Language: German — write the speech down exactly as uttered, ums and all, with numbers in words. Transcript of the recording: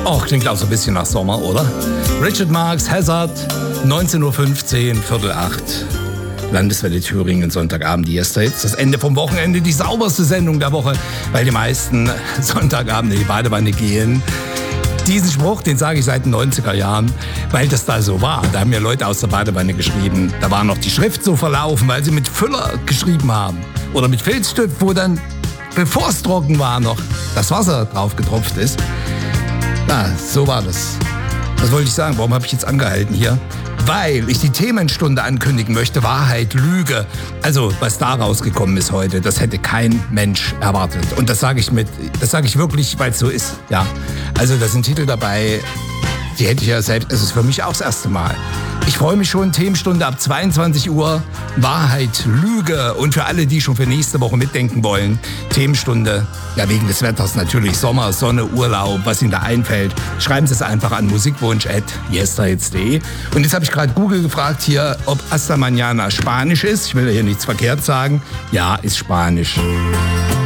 Och, klingt auch so ein bisschen nach Sommer, oder? Richard Marx, Hazard, neunzehn Uhr fünfzehn, Viertel acht. Landeswelle Thüringen, Sonntagabend, die erste Hits. Das Ende vom Wochenende, die sauberste Sendung der Woche, weil die meisten Sonntagabend in die Badewanne gehen. Diesen Spruch, den sage ich seit den neunziger Jahren, weil das da so war. Da haben mir Leute aus der Badewanne geschrieben, da war noch die Schrift so verlaufen, weil sie mit Füller geschrieben haben. Oder mit Filzstift, wo dann, bevor es trocken war, noch das Wasser drauf getropft ist. Ja, so war das. Was wollte ich sagen? Warum habe ich jetzt angehalten hier? Weil ich die Themenstunde ankündigen möchte, Wahrheit, Lüge. Also, was da rausgekommen ist heute, das hätte kein Mensch erwartet. Und das sage ich mit, das sage ich wirklich, weil es so ist. Ja. Also, da sind Titel dabei, die hätte ich ja selbst, es ist für mich auch das erste Mal. Ich freue mich schon, Themenstunde ab zweiundzwanzig Uhr, Wahrheit, Lüge. Und für alle, die schon für nächste Woche mitdenken wollen, Themenstunde, ja wegen des Wetters natürlich, Sommer, Sonne, Urlaub, was Ihnen da einfällt. Schreiben Sie es einfach an musikwunsch at yesterhits punkt de. Und jetzt habe ich gerade Google gefragt hier, ob Hasta Mañana Spanisch ist. Ich will ja hier nichts verkehrt sagen. Ja, ist Spanisch.